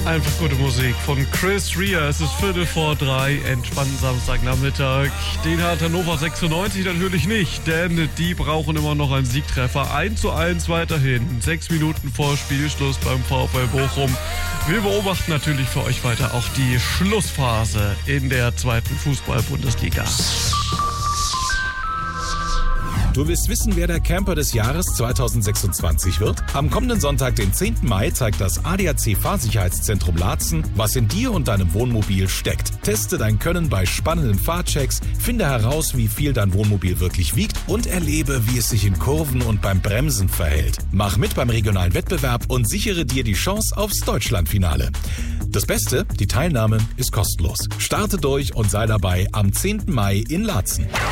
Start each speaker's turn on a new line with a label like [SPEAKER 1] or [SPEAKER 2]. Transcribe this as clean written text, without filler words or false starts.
[SPEAKER 1] Einfach gute Musik von Chris Rea. Es ist 3:15, entspannten Samstagnachmittag. Den hat Hannover 96 natürlich nicht, denn die brauchen immer noch einen Siegtreffer. 1:1 weiterhin. 6 Minuten vor Spielschluss beim VfL Bochum. Wir beobachten natürlich für euch weiter auch die Schlussphase in der zweiten Fußball-Bundesliga.
[SPEAKER 2] Du willst wissen, wer der Camper des Jahres 2026 wird? Am kommenden Sonntag, den 10. Mai, zeigt das ADAC Fahrsicherheitszentrum Laatzen, was in dir und deinem Wohnmobil steckt. Teste dein Können bei spannenden Fahrchecks, finde heraus, wie viel dein Wohnmobil wirklich wiegt und erlebe, wie es sich in Kurven und beim Bremsen verhält. Mach mit beim regionalen Wettbewerb und sichere dir die Chance aufs Deutschlandfinale. Das Beste, die Teilnahme ist kostenlos. Starte durch und sei dabei am 10. Mai in Laatzen.